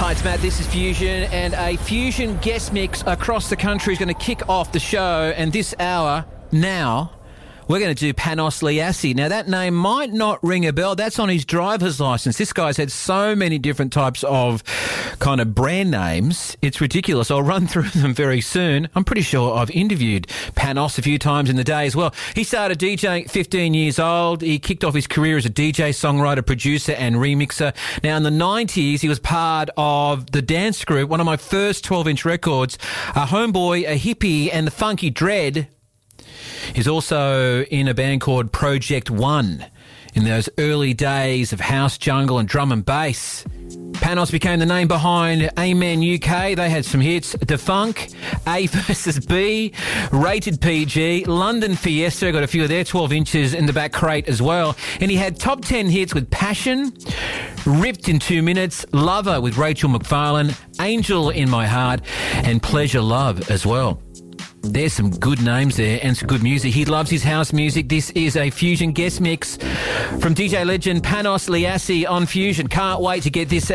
Hi, it's Matt. This is Fusion, and a Fusion guest mix across the country is going to kick off the show. And this hour, now, we're going to do Panos Liassi. Now, that name might not ring a bell. That's on his driver's license. This guy's had so many different types of kind of brand names. It's ridiculous. I'll run through them very soon. I'm pretty sure I've interviewed Panos a few times in the day as well. He started DJing at 15 years old. He kicked off his career as a DJ, songwriter, producer and remixer. Now, in the 90s, he was part of the dance group, one of my first 12-inch records, a Homeboy, a Hippie and the Funky Dread. He's also in a band called Project One in those early days of house, jungle and drum and bass. Panos became the name behind Amen UK. They had some hits. Defunk, A versus B, Rated PG, London Fiesta, got a few of their 12 inches in the back crate as well. And he had top 10 hits with Passion, Ripped in 2 Minutes, Lover with Rachel McFarlane, Angel in My Heart and Pleasure Love as well. There's some good names there and some good music. He loves his house music. This is a Fusion guest mix from DJ legend Panos Liassi on Fusion. Can't wait to get this